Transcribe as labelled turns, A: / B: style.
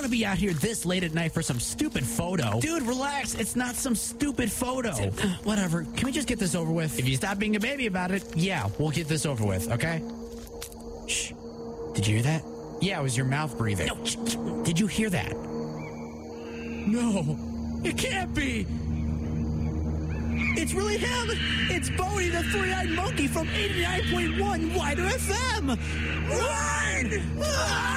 A: want to be out here this late at night for some stupid photo. Dude, relax. It's not some stupid photo. Whatever. Can we just get this over with? If you stop being a baby about it, yeah, we'll get this over with, okay? Shh. Did you hear that? Yeah, it was your mouth breathing. No, did you hear that? No, it can't be. It's really him. It's Bodie, the three-eyed monkey from 89.1 Wider FM. Run!